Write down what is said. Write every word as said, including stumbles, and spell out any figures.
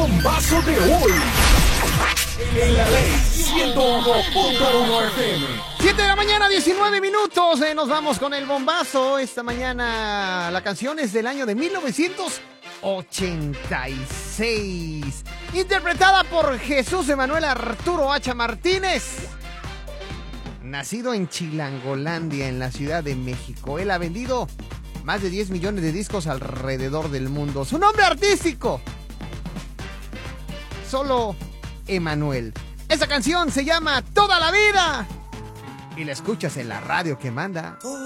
bombazo de hoy. En la ley ciento uno punto uno F M. siete de la mañana, diecinueve minutos. Eh, nos vamos con el bombazo. Esta mañana la canción es del año de mil novecientos ochenta y seis. Interpretada por Jesús Emanuel Arturo Hacha Martínez. Nacido en Chilangolandia, en la Ciudad de México. Él ha vendido más de diez millones de discos alrededor del mundo. Su nombre artístico, solo Emanuel. Esa canción se llama Toda la Vida y la escuchas en la radio que manda.